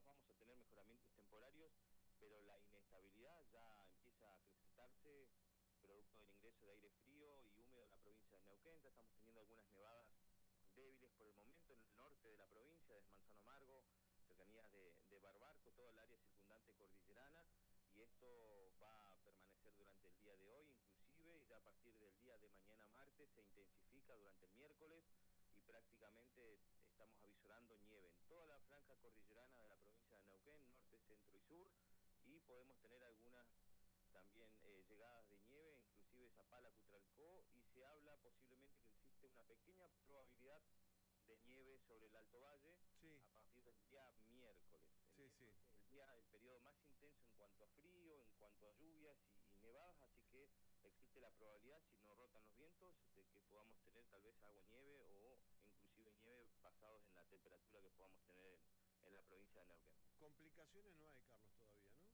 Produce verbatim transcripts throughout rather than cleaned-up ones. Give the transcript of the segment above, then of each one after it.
días vamos a tener mejoramientos temporarios, pero la inestabilidad ya empieza a acrecentarse producto del ingreso de aire frío y húmedo en la provincia de Neuquén. Ya estamos teniendo algunas nevadas débiles por el momento en el norte de la provincia, desde Manzano Margo, cercanías de, de Barbarco, toda el área circundante cordillerana, y esto va a permanecer durante el día de hoy inclusive, y ya a partir del día de mañana martes se intensifica durante el miércoles, y prácticamente estamos avisorando nieve en toda la franja cordillerana de la provincia de Neuquén, norte, centro y sur, y podemos tener algunas también eh, llegadas de nieve, inclusive Zapala, Cutralcó, y se habla posiblemente que existe una pequeña probabilidad de nieve sobre el Alto Valle, sí, a partir del día miércoles. El sí, miércoles sí. es el día, el periodo más intenso en cuanto a frío, en cuanto a lluvias y, y nevadas, así que existe la probabilidad, si no rotan los vientos, de que podamos tener tal vez agua nieve o inclusive nieve basados en la temperatura que podamos tener en, en la provincia de Neuquén. Complicaciones no hay, Carlos, todavía, ¿no?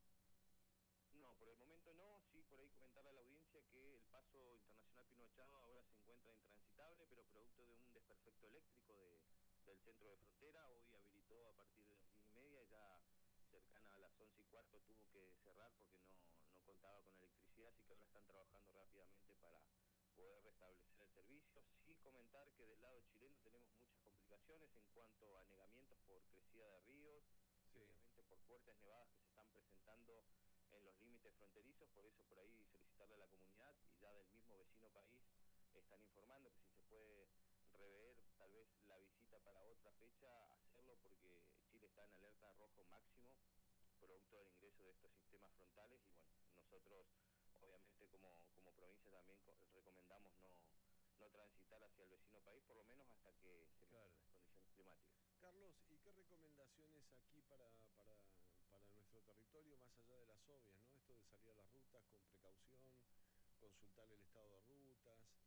No, por el momento no. Sí, por ahí comentarle a la audiencia que el paso internacional Pino Machado ahora se encuentra intransitable, pero producto de un desperfecto eléctrico de, del centro de frontera, hoy habilitó a partir de las diez y media, ya cercana a las once y cuarto tuvo que cerrar porque no, no contaba con electricidad, así que ahora están trabajando rápidamente para poder restablecer el servicio. Sí comentar que del lado chileno tenemos muchas complicaciones en cuanto a anegamientos por crecida de ríos, sí, y obviamente por fuertes nevadas que se están presentando en los límites fronterizos, por eso por ahí solicitarle a la comunidad, y ya del mismo vecino país están informando que si se puede rever tal vez la visita para otra fecha, hacerlo, porque Chile está en alerta rojo máximo producto del ingreso de estos sistemas frontales, y bueno, nosotros obviamente como, como provincia también recomendamos no, no transitar hacia el vecino país, por lo menos hasta que se mejoren, claro, las condiciones climáticas. Carlos, ¿y qué recomendaciones aquí para, para, para nuestro territorio, más allá de las obvias, ¿no? Esto de salir a las rutas con precaución, consultar el estado de rutas.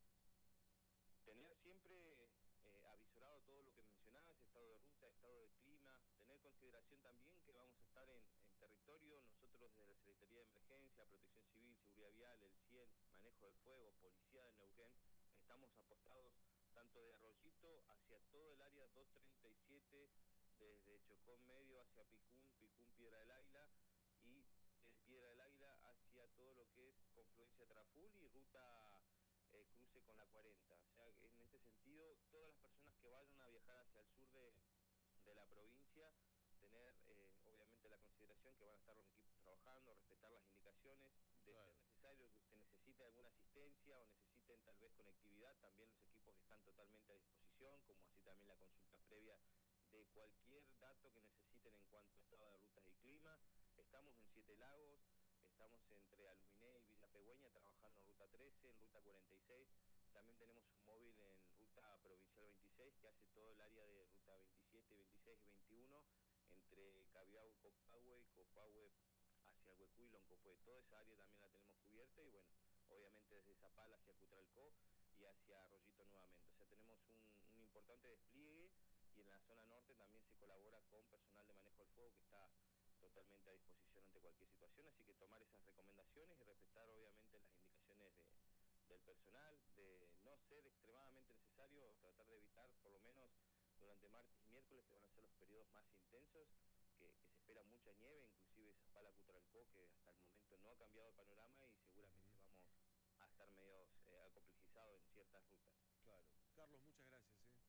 Tener siempre eh, avisorado todo lo que mencionabas, estado de ruta, estado de clima, tener consideración también que vamos a estar en, en territorio, nosotros desde la Secretaría de Emergencia, Protección Civil, Seguridad Vial, el CIEN, Manejo del Fuego, Policía de Neuquén, estamos apostados tanto de Arroyito hacia todo el área doscientos treinta y siete, desde Chocón Medio hacia Picún, Picún Piedra del Águila, y de Piedra del Águila hacia todo lo que es confluencia Traful y ruta eh, cruce con la cuarenta. O sea, en este sentido, todas las personas que vayan a viajar hacia el sur de, de la provincia, tener eh, obviamente la consideración que van a estar los equipos trabajando, respetar las indicaciones, de claro. ser necesario que usted necesite alguna asistencia o necesiten tal vez conectividad, también los equipos están totalmente a disposición, como así también la consulta previa de cualquier dato que necesiten en cuanto a estado de rutas y clima. Estamos en Siete Lagos, estamos entre Aluminé y Villa Pegüeña trabajando en ruta trece, en ruta cuarenta y seis, también tenemos un móvil en ruta provincial veintiséis que hace todo el área de ruta veintisiete, veintiséis y veintiuno, entre Cabiau, Copahue, Copahue hacia el Huecuy, Loncopué, toda esa área también la tenemos cubierta, y bueno, obviamente desde Zapala hacia Cutralcó y hacia Arroyito nuevamente. O sea, tenemos un, un importante despliegue, y en la zona norte también se colabora con personal de manejo del fuego que está totalmente a disposición ante cualquier situación, así que tomar esas recomendaciones y respetar obviamente las indicaciones de, del personal, de no ser extremadamente necesario, tratar de evitar por lo menos durante martes y miércoles, que van a ser los periodos más intensos, que, que se espera mucha nieve, inclusive Zapala, Cutralcó, que hasta el momento no ha cambiado el panorama, y seguramente uh-huh. vamos a estar medio eh, acomplejizados en ciertas rutas. Claro. Carlos, muchas gracias, ¿eh?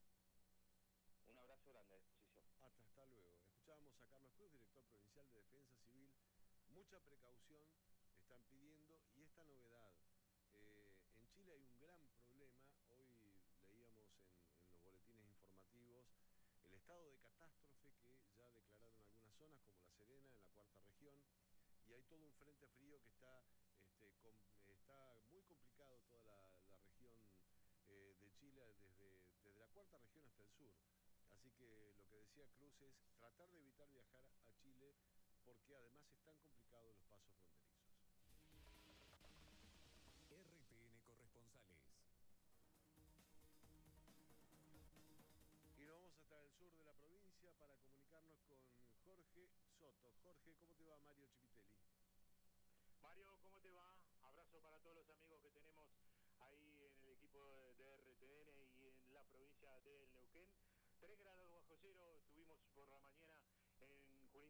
Un abrazo grande a disposición. Hasta, hasta luego. Escuchábamos a Carlos Cruz, director provincial de Defensa Civil. Mucha precaución están pidiendo, y esta novedad. Eh, en Chile hay un gran problema. Hoy leíamos en, en los boletines informativos el estado de catástrofe que ya declararon algunas zonas, como La Serena, en la cuarta región, y hay todo un frente frío que está, este, com, está muy complicado toda la, la región eh, de Chile, desde, desde la cuarta región hasta el sur. Así que lo que decía Cruz es tratar de evitar viajar a Chile, porque además están complicados los pasos fronterizos. R T N Corresponsales. Y nos vamos hasta el sur de la provincia para comunicarnos con Jorge Soto. Jorge, ¿cómo te va? Mario Chipitelli. Mario, ¿cómo te va? Abrazo para todos los amigos que tenemos ahí en el equipo de R T N y en la provincia del Neuquén. Tres grados bajo cero tuvimos por la mañana en Junín.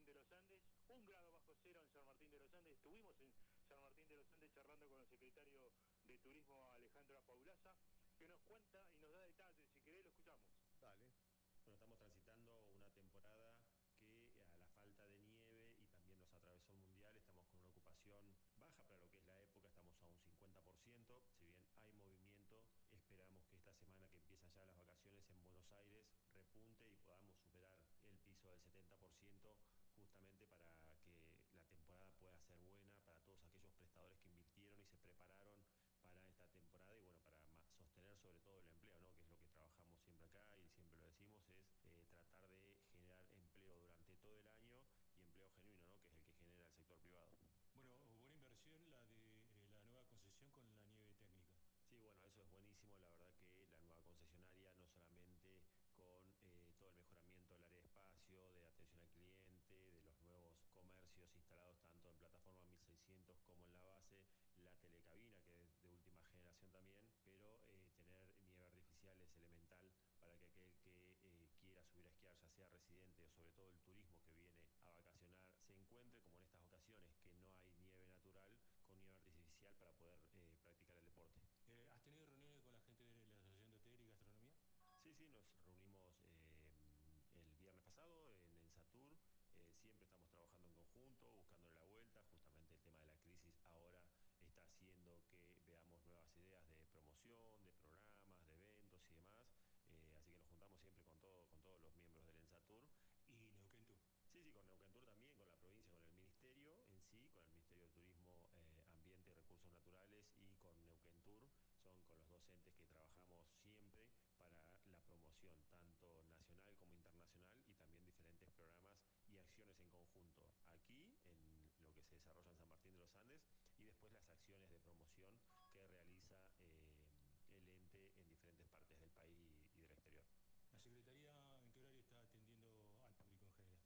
Martín de los Andes, un grado bajo cero en San Martín de los Andes. Estuvimos en San Martín de los Andes charlando con el secretario de Turismo, Alejandro Paulaza, que nos cuenta y nos da detalles. Si querés, lo escuchamos. Dale. Bueno, estamos transitando una temporada que a la falta de nieve y también nos atravesó el Mundial, estamos con una ocupación baja para lo que es la época, estamos a un cincuenta por ciento, si bien hay movimiento, esperamos que esta semana que empiezan ya las vacaciones en Buenos Aires repunte y podamos superar el piso del setenta por ciento, justamente para que la temporada pueda ser buena para todos aquellos prestadores que invirtieron y se prepararon para esta temporada y bueno, para sostener sobre todo el empleo, ¿no? Que es lo que trabajamos siempre acá y siempre lo decimos, es eh, tratar de generar empleo durante todo el año y empleo genuino, ¿no? Que es el que genera el sector privado. Bueno, buena inversión la de eh, la nueva concesión con la nieve técnica. Sí, bueno, eso es buenísimo, la verdad que la nueva concesionaria no solamente con eh, todo el mejoramiento del área de espacio, de atención al cliente, de los nuevos comercios instalados tanto en plataforma mil seiscientos como en la base, la telecabina que es de última generación también, pero eh, tener nieve artificial es elemental para que aquel que eh, quiera subir a esquiar, ya sea residente o sobre todo el turismo que viene a vacacionar, se encuentre como en estas ocasiones que no hay nieve natural, con nieve artificial para poder eh, practicar el deporte. Eh, ¿Has tenido reuniones con la gente de la Asociación de Hotel y Gastronomía? Sí, sí, nos reunimos eh, el viernes pasado en, en Satur, eh, siempre estamos trabajando en conjunto, buscándole la vuelta, justamente el tema de la crisis ahora está haciendo que veamos nuevas ideas de promoción, de programas, de eventos y demás, eh, así que nos juntamos siempre con, todo, con todos los miembros del Ensatur. ¿Y Neuquén Tour? Sí, sí, con Neuquén Tour también, con la provincia, con el ministerio en sí, con el Ministerio de Turismo, eh, Ambiente y Recursos Naturales y con Neuquén Tour, son con los docentes que trabajamos siempre para la promoción, tanto nacional como internacional, y también diferentes programas y acciones en conjunto, aquí en lo que se desarrolla en San Martín de los Andes, y después las acciones de promoción que realiza eh, el ente en diferentes partes del país y, y del exterior. ¿La Secretaría en qué horario está atendiendo al público en general?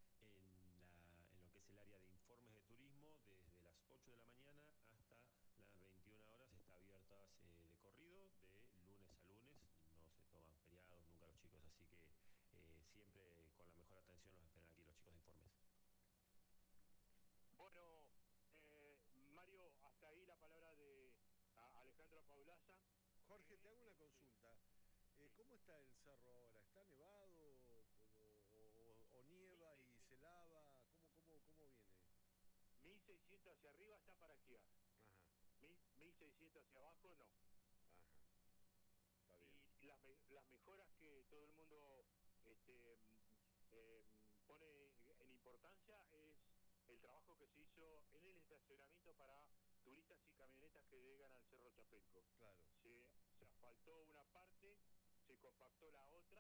En, la, en lo que es el área de informes de turismo, desde las ocho de la mañana hasta las veintiuna horas está abiertas eh, de corrido, de lunes a lunes, no se toman feriados nunca los chicos, así que eh, siempre con la mejor atención los esperan aquí los chicos de informes. Bueno, eh, Mario, hasta ahí la palabra de a Alejandro Paulaza. Jorge, te hago una consulta. Eh, ¿Cómo está el cerro ahora? ¿Está nevado o, o, o, o nieva y se lava? ¿Cómo, cómo, cómo viene? mil seiscientos hacia arriba está para esquiar. Ajá. mil seiscientos hacia abajo no. Ajá. Está bien. Y las, me, las mejoras que todo el mundo este, eh, pone en importancia es el trabajo que se hizo en el estacionamiento para turistas y camionetas que llegan al Cerro Chapelco. Claro. Se, se asfaltó una parte, se compactó la otra,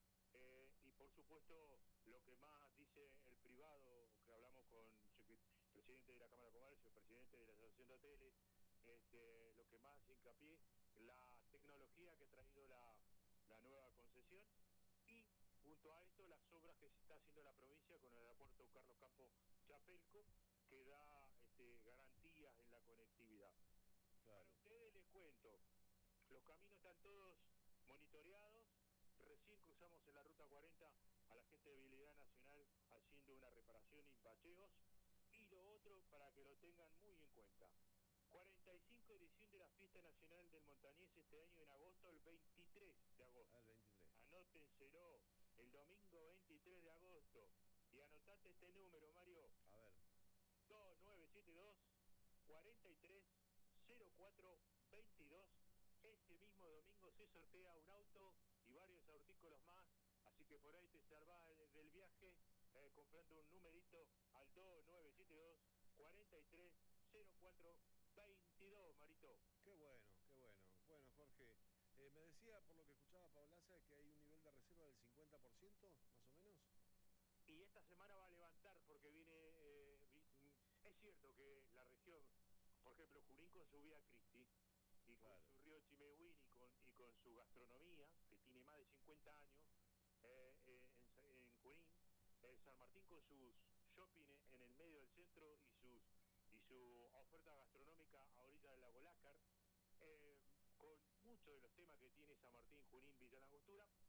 eh, y por supuesto lo que más dice el privado, que hablamos con el presidente de la Cámara de Comercio, el presidente de la Asociación de Hoteles, este, lo que más hace hincapié, la tecnología que ha traído la, la nueva concesión, y junto a esto las obras que se está haciendo en la provincia con el aeropuerto Carlos Campos Chapelco, que da este, garantías en la conectividad. Claro. Para ustedes les cuento, los caminos están todos monitoreados, recién cruzamos en la ruta cuarenta a la gente de Vialidad Nacional haciendo una reparación y bacheos, y lo otro para que lo tengan muy en cuenta. cuarenta y cinco edición de la Fiesta Nacional del Montañés este año en agosto, el veintitrés de agosto. Ah, el veintitrés. Anótenselo, el domingo veintitrés de agosto. Y anotate este número, Mario. A ver. dos nueve siete dos, cuatro tres, cero cuatro veintidós. Este mismo domingo se sortea un auto y varios artículos más, así que por ahí te salvás del viaje eh, comprando un numerito al dos nueve siete dos, cuatro tres, cero cuatro veintidós, Marito. Qué bueno, qué bueno. Bueno, Jorge, eh, me decía por lo que escuchaba Paulaza que hay un nivel de reserva del cincuenta por ciento, más o menos. Y esta semana va a levantar porque viene, eh, vi, es cierto que la región, por ejemplo, Junín con su Vía Cristi y claro, con su río Chimehuín y con, y con su gastronomía, que tiene más de cincuenta años, eh, eh, en, en Junín, eh, San Martín con sus shopping en el medio del centro y sus y su oferta gastronómica a orilla del lago Lácar, eh, con muchos de los temas que tiene San Martín, Junín, Villa Langostura,